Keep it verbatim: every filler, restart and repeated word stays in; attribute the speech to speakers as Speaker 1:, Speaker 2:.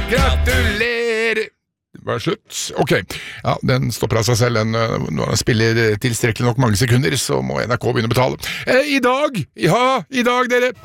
Speaker 1: Gratulerer! Det var slutt. Ok, ja, den stopper av seg selv. Den, når den spiller tilstrekkelig nok mange sekunder, så må N R K begynne å betale. Eh, I dag, ja, i dag, dere,